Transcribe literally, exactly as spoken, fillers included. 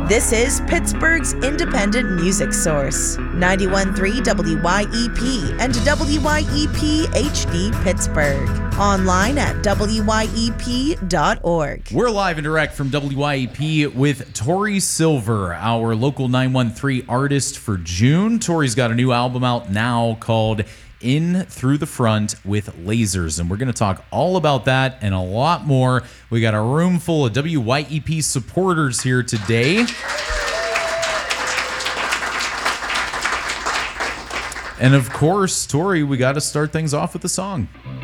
This is Pittsburgh's independent music source, ninety-one point three W Y E P and W Y E P H D Pittsburgh. Online at W Y E P dot org. We're live and direct from W Y E P with Tori Silver, our local nine one three artist for June. Tori's got a new album out now called In Through the Front with Lasers, and we're going to talk all about that and a lot more. We got a room full of W Y E P supporters here today. And of course, Tori, we got to start things off with a song.